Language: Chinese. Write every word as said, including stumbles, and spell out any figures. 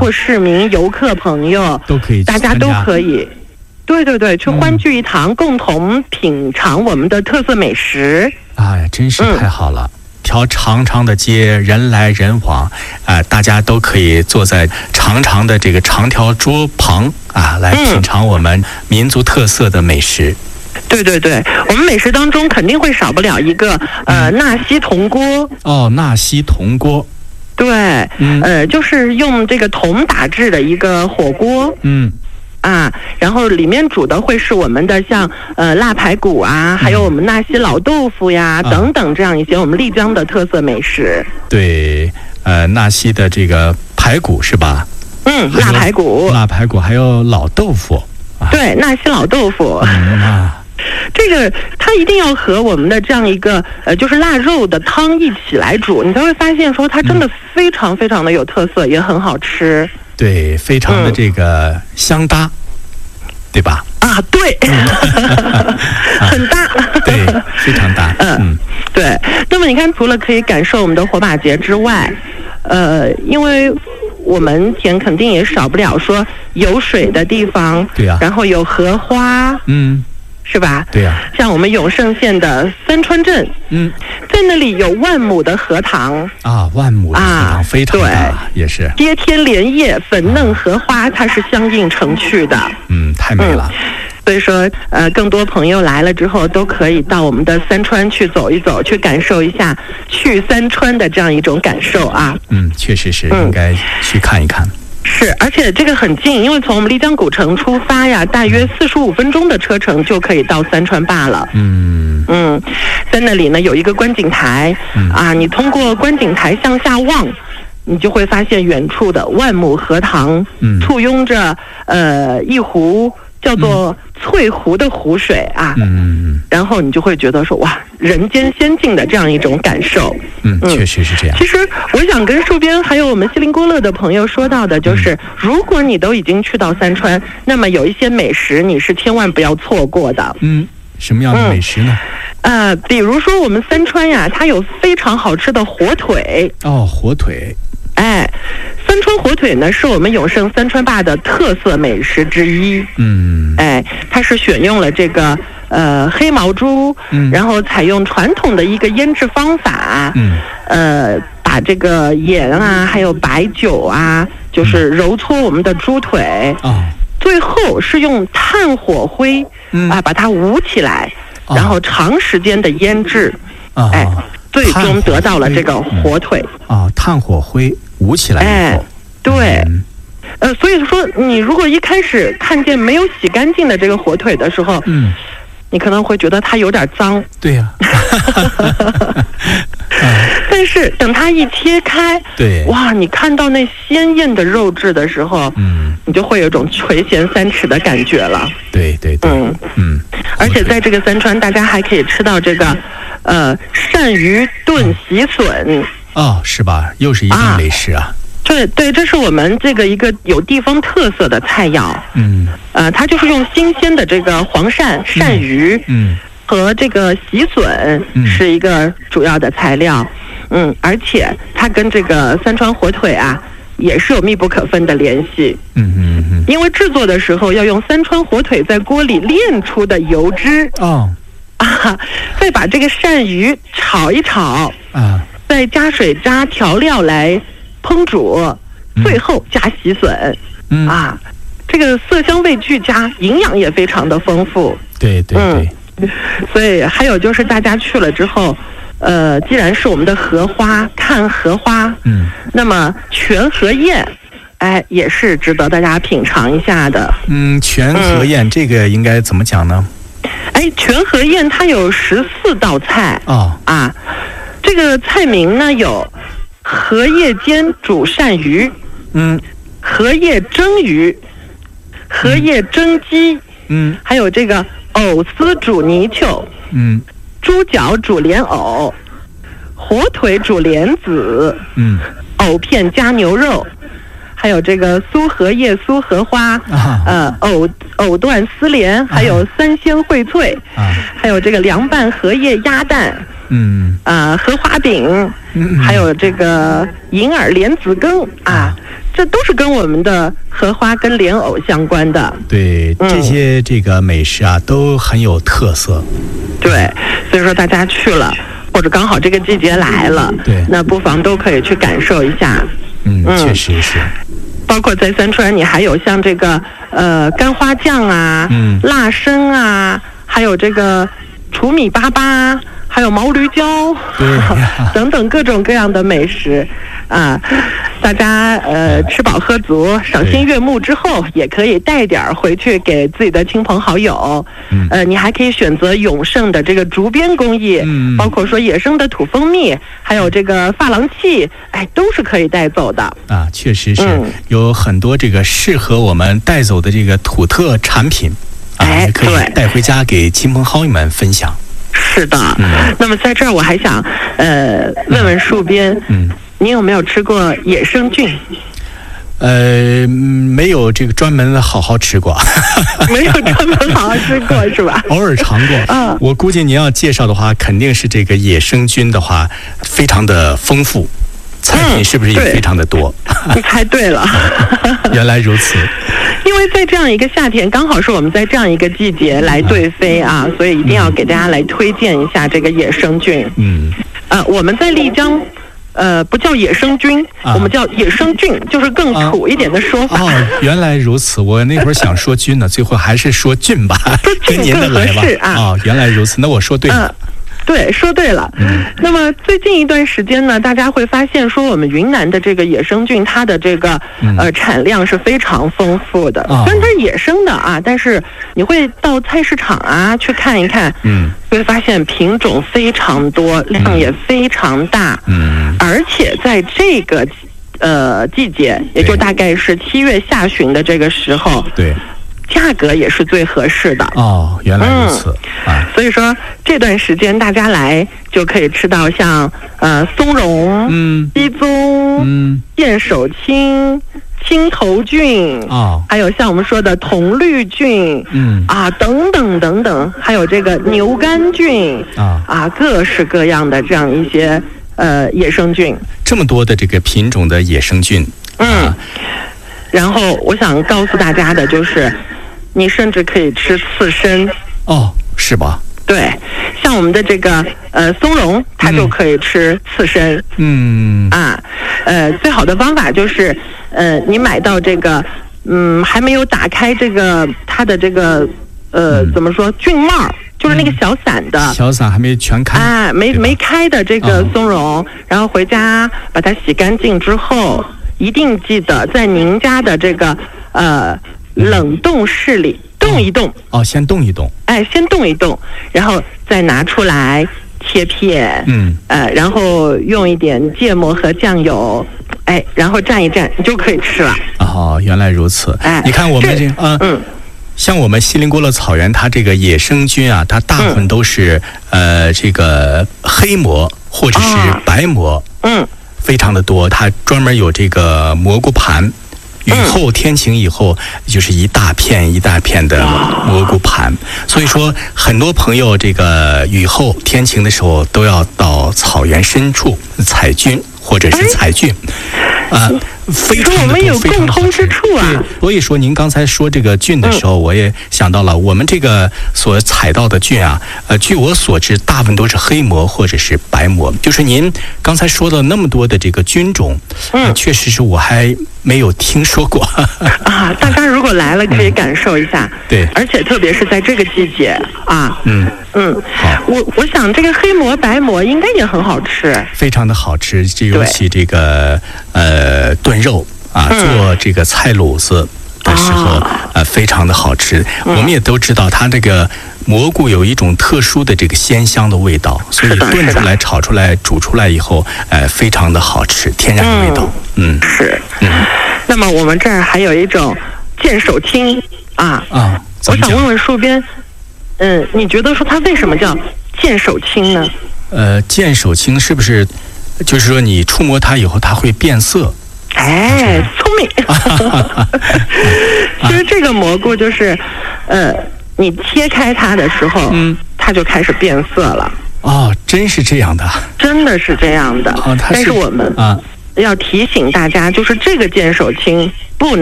括市民、游客朋友都可以， 大家都可以。对对对，去欢聚一堂，嗯、共同品尝我们的特色美食。 哎，真是太好了！嗯、条长长的街，人来人往，啊、呃，大家都可以坐在长长的这个长条桌旁啊，来品尝我们民族特色的美食。 嗯、对对对，我们美食当中肯定会少不了一个呃纳西铜锅。 哦，纳西铜锅。 对，嗯、呃，就是用这个铜打制的一个火锅。嗯。啊，然后里面煮的会是我们的像呃腊排骨啊，还有我们纳西老豆腐呀、嗯、等等这样一些我们丽江的特色美食。 对，呃，纳西的这个排骨是吧？ 嗯，腊排骨， 腊排骨还有老豆腐。 啊、对，纳西老豆腐。 嗯啊。 这个它一定要和我们的这样一个呃，就是腊肉的汤一起来煮，你才会发现说它真的非常非常的有特色，嗯、也很好吃。 对，非常的这个相搭，嗯、对吧？ 啊，对，很搭， 对，非常搭。 嗯，嗯对。那么你看，除了可以感受我们的火把节之外，呃，因为我们田肯定也少不了说有水的地方， 对呀、啊， 然后有荷花， 嗯。 是吧？ 对呀、啊， 像我们永胜县的三川镇，嗯，在那里有万亩的荷塘啊，万亩的荷塘非常大，啊、也是接天莲叶、粉嫩荷花，它是相映成趣的。 嗯，太美了。嗯、 所以说，呃，更多朋友来了之后，都可以到我们的三川去走一走，去感受一下去三川的这样一种感受啊。 嗯，确实是应该去看一看。嗯是，而且这个很近，因为从我们丽江古城出发呀，大约四十五分钟的车程就可以到三川坝了。嗯嗯，在那里呢有一个观景台，嗯、啊，你通过观景台向下望，你就会发现远处的万亩荷塘，嗯，簇拥着呃一湖叫做翠湖的湖水啊，嗯，然后你就会觉得说哇，人间仙境的这样一种感受。 嗯，确实是这样。 其实我想跟戍边还有我们锡林郭勒的朋友说到的，就是、嗯、如果你都已经去到三川，那么有一些美食你是千万不要错过的。 嗯，什么样的美食呢？ 嗯、呃，比如说我们三川呀，它有非常好吃的火腿。 哦，火腿。 哎，三川火腿呢是我们永胜三川坝的特色美食之一。嗯，哎，它是选用了这个呃黑毛猪，嗯，然后采用传统的一个腌制方法，嗯，呃，把这个盐啊，还有白酒啊，就是揉搓我们的猪腿啊、嗯，最后是用炭火灰，嗯啊，把它捂起来，嗯、然后长时间的腌制，啊、哎。最终得到了这个火腿啊、嗯，炭火灰捂起来以后， 哎，对，嗯、呃，所以说你如果一开始看见没有洗干净的这个火腿的时候，嗯，你可能会觉得它有点脏， 对呀、 啊，但是等它一切开， 对， 哇，你看到那鲜艳的肉质的时候，嗯，你就会有一种垂涎三尺的感觉了， 对对对，嗯嗯，而且在这个三川，大家还可以吃到这个。呃，鳝鱼炖喜笋哦，是吧？又是一道美食啊！ 对对，这是我们这个一个有地方特色的菜肴。嗯，呃，它就是用新鲜的这个黄鳝、鳝鱼，嗯，和这个喜笋是一个主要的材料。嗯，而且它跟这个三川火腿啊，也是有密不可分的联系。嗯嗯嗯，因为制作的时候要用三川火腿在锅里炼出的油脂。哦。啊，再把这个鳝鱼炒一炒啊，再加水加调料来烹煮，嗯、最后加喜笋，嗯啊，这个色香味俱佳，营养也非常的丰富。 对对对， 嗯，所以还有就是大家去了之后，呃，既然是我们的荷花，看荷花，嗯，那么全荷宴。哎，也是值得大家品尝一下的。 嗯，全荷宴、嗯、这个应该怎么讲呢？ 哎，全荷宴它有十四道菜哦啊，这个菜名呢有荷叶煎煮鳝鱼，嗯，荷叶蒸鱼，荷叶蒸鸡，嗯，还有这个藕丝煮泥鳅，嗯，猪脚煮莲藕，火腿煮莲子，嗯，藕片加牛肉。还有这个酥荷叶、酥荷花，啊、呃，藕藕段丝莲，还有三鲜荟脆，啊、还有这个凉拌荷叶鸭蛋，嗯，啊、呃，荷花饼，嗯，还有这个银耳莲子羹啊， 这都是跟我们的荷花跟莲藕相关的。 对，这些这个美食啊，都很有特色。 对，所以说大家去了，或者刚好这个季节来了， 对， 那不妨都可以去感受一下。 嗯，确实是。 包括在三川，你还有像这个呃干花酱啊、嗯、辣参啊，还有这个楚米粑粑，还有毛驴椒， 对等等各种各样的美食啊。大家呃吃饱喝足、赏心悦目之后，也可以带点回去给自己的亲朋好友。嗯、呃，你还可以选择永盛的这个竹编工艺，嗯、包括说野生的土蜂蜜，还有这个珐琅器，哎，都是可以带走的。 啊，确实是、嗯、有很多这个适合我们带走的这个土特产品，啊， 哎， 可以带回家给亲朋好友们分享。 是的，嗯、那么在这儿我还想呃问问戍边，嗯。你有没有吃过野生菌？ 呃，没有这个专门好好吃过。 没有专门好好吃过是吧？ 偶尔尝过。嗯，我估计您要介绍的话，肯定是这个野生菌的话，非常的丰富，菜品是不是也非常的多？ 你猜对了。 原来如此。 因为在这样一个夏天，刚好是我们在这样一个季节来对飞啊，所以一定要给大家来推荐一下这个野生菌。嗯。呃，我们在丽江。呃，不叫野生菌，啊、我们叫野生菌，就是更土一点的说法。 哦，原来如此，我那会儿想说菌呢，最后还是说菌吧，跟您的来吧。啊、哦，原来如此，那我说对了。嗯对，说对了。嗯，那么最近一段时间呢，大家会发现说，我们云南的这个野生菌，它的这个、嗯、呃产量是非常丰富的。哦、虽然它是野生的啊，但是你会到菜市场啊去看一看，嗯，会发现品种非常多，量也非常大。嗯，而且在这个呃季节，也就大概是七月下旬的这个时候， 对。 价格也是最合适的哦，原来如此、 嗯、啊！所以说这段时间大家来就可以吃到像呃松茸、嗯、鸡枞、嗯、剑手青、青头菌啊、哦，还有像我们说的铜绿菌，嗯啊等等等等，还有这个牛肝菌啊啊，各式各样的这样一些呃野生菌， 这么多的这个品种的野生菌， 嗯。啊然后我想告诉大家的就是，你甚至可以吃刺身哦，是吧？ 对，像我们的这个呃松茸，它就可以吃刺身。嗯啊，呃，最好的方法就是呃，你买到这个嗯还没有打开这个它的这个呃、嗯、怎么说菌帽，就是那个小伞的、嗯、 小伞还没全开啊，没没开的这个松茸，哦、然后回家把它洗干净之后。一定记得在您家的这个呃冷冻室里冻一冻哦，先冻一冻， 哎，先冻一冻，然后再拿出来切片，嗯，呃，然后用一点芥末和酱油，哎，然后蘸一蘸，你就可以吃了。 哦，原来如此。哎，你看我们这啊，嗯，像我们锡林郭勒草原，它这个野生菌啊，它大部分都是、嗯、呃这个黑蘑或者是白蘑，嗯。非常的多，它专门有这个蘑菇盘，雨后天晴以后，就是一大片一大片的蘑菇盘。所以说，很多朋友这个雨后天晴的时候，都要到草原深处采菌或者是采菌，啊、呃，非常的多， 我们有共通之处啊。 对，所以说您刚才说这个菌的时候，我也想到了，我们这个所采到的菌啊，呃，据我所知，大部分都是黑蘑或者是白蘑。就是您刚才说的那么多的这个菌种，嗯、呃，确实是我还没有听说过啊。大家如果来了，可以感受一下。嗯、 对， 而且特别是在这个季节啊，嗯嗯，好，我我想这个黑蘑白蘑应该也很好吃， 非常的好吃，这尤其这个呃炖肉啊，嗯、做这个菜卤子的时候，哦、呃，非常的好吃。嗯、我们也都知道，它这个蘑菇有一种特殊的这个鲜香的味道，所以炖出来、炒出来、煮出来以后，呃，非常的好吃，天然的味道。嗯， 嗯是。嗯，那么我们这儿还有一种剑手青啊啊，我想问问戍边，嗯，你觉得说它为什么叫剑手青呢？ 呃，剑手青是不是就是说你触摸它以后，它会变色？ 哎，聪明。其实这个蘑菇就是，呃，你切开它的时候，嗯，它就开始变色了。 哦，真是这样的？ 真的是这样的。哦，它是但是我们啊， 要提醒大家，就是这个剑手青